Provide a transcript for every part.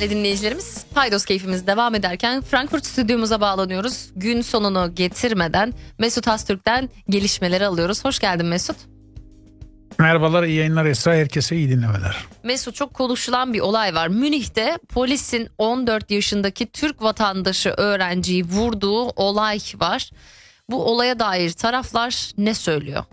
değerli dinleyicilerimiz. Paydos keyfimiz devam ederken Frankfurt stüdyomuza bağlanıyoruz. Gün sonunu getirmeden Mesut Haztürk'ten gelişmeleri alıyoruz. Hoş geldin Mesut. Merhabalar, iyi yayınlar Esra. Herkese iyi dinlemeler. Mesut, çok konuşulan bir olay var. Münih'te polisin 14 yaşındaki Türk vatandaşı öğrenciyi vurduğu olay var. Bu olaya dair taraflar ne söylüyor?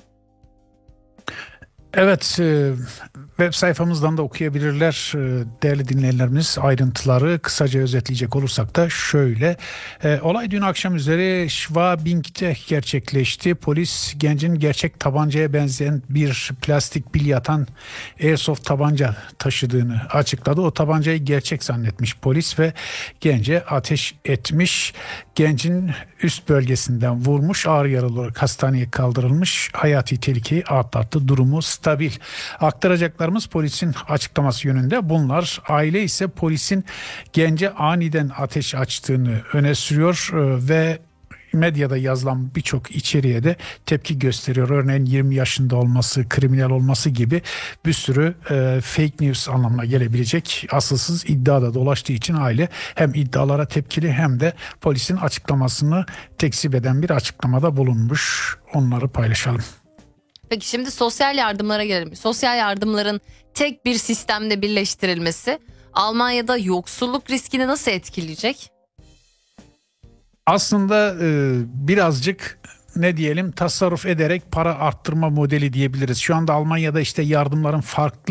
Evet, web sayfamızdan da okuyabilirler değerli dinleyenlerimiz ayrıntıları. Kısaca özetleyecek olursak da şöyle. Olay dün akşam üzeri Schwabing'de gerçekleşti. Polis gencin gerçek tabancaya benzeyen bir plastik pil yatan airsoft tabanca taşıdığını açıkladı. O tabancayı gerçek zannetmiş polis ve gence ateş etmiş. Gencin üst bölgesinden vurmuş, ağır yaralı olarak hastaneye kaldırılmış. Hayati tehlikeyi atlattı, durumu stabil. Aktaracaklarımız polisin açıklaması yönünde bunlar. Aile ise polisin gence aniden ateş açtığını öne sürüyor ve medyada yazılan birçok içeriğe de tepki gösteriyor. Örneğin 20 yaşında olması, kriminal olması gibi bir sürü fake news anlamına gelebilecek asılsız iddiada dolaştığı için aile hem iddialara tepkili hem de polisin açıklamasını tekzip eden bir açıklamada bulunmuş. Onları paylaşalım. Peki şimdi sosyal yardımlara gelelim. Sosyal yardımların tek bir sistemde birleştirilmesi Almanya'da yoksulluk riskini nasıl etkileyecek? Aslında birazcık ne diyelim tasarruf ederek para arttırma modeli diyebiliriz. Şu anda Almanya'da işte yardımların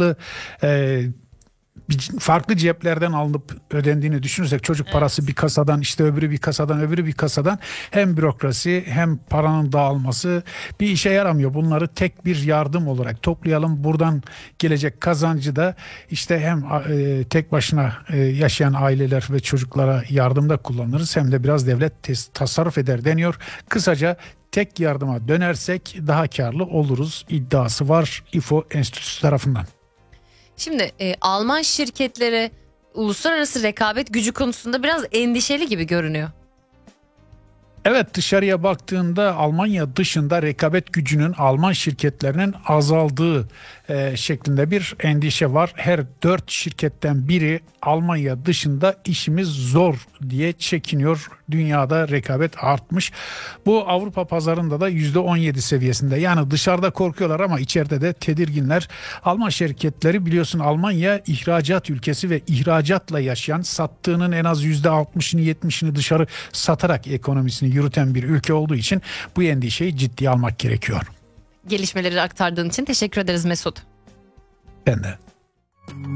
farklı ceplerden alınıp ödendiğini düşünürsek çocuk parası bir kasadan, işte öbürü bir kasadan, öbürü bir kasadan, hem bürokrasi hem paranın dağılması bir işe yaramıyor. Bunları tek bir yardım olarak toplayalım. Buradan gelecek kazancı da işte hem tek başına yaşayan aileler ve çocuklara yardımda kullanırız hem de biraz devlet tasarruf eder deniyor. Kısaca tek yardıma dönersek daha karlı oluruz iddiası var İFO Enstitüsü tarafından. Şimdi Alman şirketleri uluslararası rekabet gücü konusunda biraz endişeli gibi görünüyor. Evet, dışarıya baktığında Almanya dışında rekabet gücünün Alman şirketlerinin azaldığı şeklinde bir endişe var. Her 4 şirketten biri Almanya dışında işimiz zor diye çekiniyor. Dünyada rekabet artmış. Bu Avrupa pazarında da %17 seviyesinde. Yani dışarıda korkuyorlar ama içeride de tedirginler. Alman şirketleri biliyorsun Almanya ihracat ülkesi ve ihracatla yaşayan, sattığının en az %60'ını 70'ini dışarı satarak ekonomisini yürüten bir ülke olduğu için bu endişeyi ciddiye almak gerekiyor. Gelişmeleri aktardığın için teşekkür ederiz Mesut. Ben de.